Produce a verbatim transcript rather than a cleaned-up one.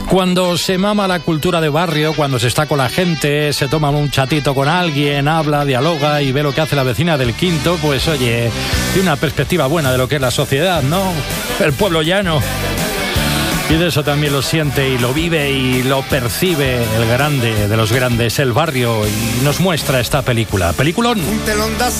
Cuando se mama la cultura de barrio, cuando se está con la gente, se toma un chatito con alguien, habla, dialoga y ve lo que hace la vecina del quinto, pues oye, tiene una perspectiva buena de lo que es la sociedad, ¿no? El pueblo llano. Y de eso también lo siente y lo vive y lo percibe el grande de los grandes, el barrio, y nos muestra esta película. Peliculón.